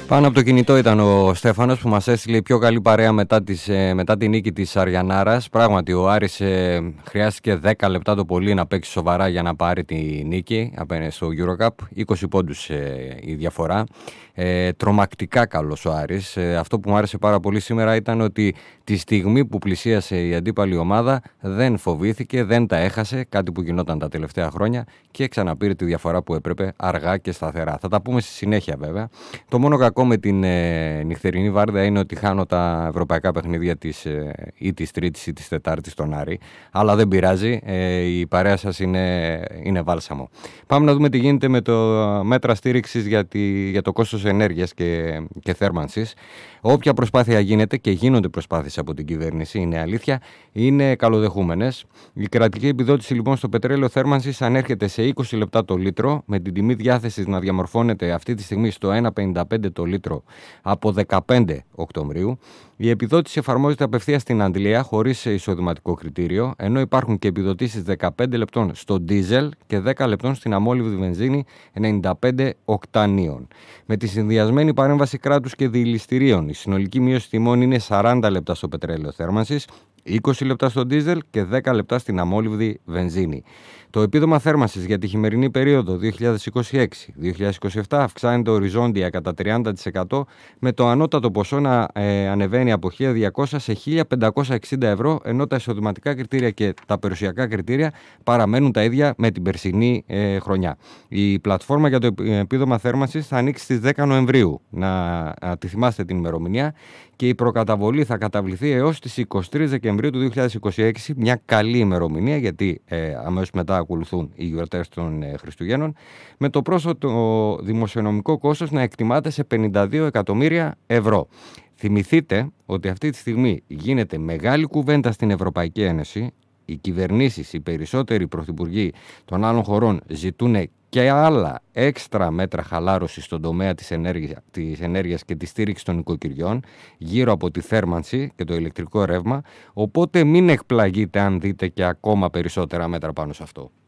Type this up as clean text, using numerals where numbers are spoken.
Πάνω από το κινητό ήταν ο Στέφανος που μας έστειλε η πιο καλή παρέα μετά τη νίκη της Αριανάρας. Πράγματι ο Άρης χρειάστηκε 10 λεπτά το πολύ να παίξει σοβαρά για να πάρει τη νίκη απέναντι στο EuroCup. 20 πόντους η διαφορά. Τρομακτικά καλός ο Άρης. Αυτό που μου άρεσε πάρα πολύ σήμερα ήταν ότι τη στιγμή που πλησίασε η αντίπαλη ομάδα δεν φοβήθηκε, δεν τα έχασε, κάτι που γινόταν τα τελευταία χρόνια, και ξαναπήρε τη διαφορά που έπρεπε αργά και σταθερά. Θα τα πούμε στη συνέχεια βέβαια. Το μόνο κακό με την νυχτερινή βάρδια είναι ότι χάνω τα ευρωπαϊκά παιχνίδια ή της Τρίτης ή της Τετάρτης στον Άρη, αλλά δεν πειράζει, η παρέα σας είναι βάλσαμο. Πάμε να δούμε τι γίνεται με το μέτρα στήριξης για το κόστος ενέργειας και θέρμανσης. Όποια προσπάθεια γίνεται, και γίνονται προσπάθειες από την κυβέρνηση, είναι αλήθεια, είναι καλοδεχούμενες. Η κρατική επιδότηση λοιπόν στο πετρέλαιο θέρμανσης ανέρχεται σε 20 λεπτά το λίτρο, με την τιμή διάθεσης να διαμορφώνεται αυτή τη στιγμή στο 1,55 το λίτρο από 15 Οκτωβρίου. Η επιδότηση εφαρμόζεται απευθείας στην αντλία χωρίς εισοδηματικό κριτήριο, ενώ υπάρχουν και επιδοτήσεις 15 λεπτών στο ντίζελ και 10 λεπτών στην αμόλυβδη βενζίνη 95 οκτανίων. Με τη συνδυασμένη παρέμβαση κράτους και διηλιστηρίων, η συνολική μείωση τιμών είναι 40 λεπτά στο πετρέλαιο θέρμανσης, 20 λεπτά στο ντίζελ και 10 λεπτά στην αμόλυβδη βενζίνη. Το επίδομα θέρμανσης για τη χειμερινή περίοδο 2026-2027 αυξάνεται οριζόντια κατά 30%, με το ανώτατο ποσό να ανεβαίνει από 1.200 σε 1.560 ευρώ, ενώ τα εισοδηματικά κριτήρια και τα περιουσιακά κριτήρια παραμένουν τα ίδια με την περσινή χρονιά. Η πλατφόρμα για το επίδομα θέρμανσης θα ανοίξει στις 10 Νοεμβρίου, να τη θυμάστε την ημερομηνία, και η προκαταβολή θα καταβληθεί έως τις 23 Δεκεμβρίου του 2026, μια καλή ημερομηνία γιατί αμέσως μετά ακολουθούν οι γιορτές των Χριστουγέννων, με το πρόσθετο δημοσιονομικό κόστος να εκτιμάται σε 52 εκατομμύρια ευρώ. Θυμηθείτε ότι αυτή τη στιγμή γίνεται μεγάλη κουβέντα στην Ευρωπαϊκή Ένωση. Οι κυβερνήσεις, οι περισσότεροι πρωθυπουργοί των άλλων χωρών ζητούν και άλλα έξτρα μέτρα χαλάρωσης στον τομέα της ενέργειας και τη στήριξη των οικοκυριών γύρω από τη θέρμανση και το ηλεκτρικό ρεύμα, οπότε μην εκπλαγείτε αν δείτε και ακόμα περισσότερα μέτρα πάνω σε αυτό.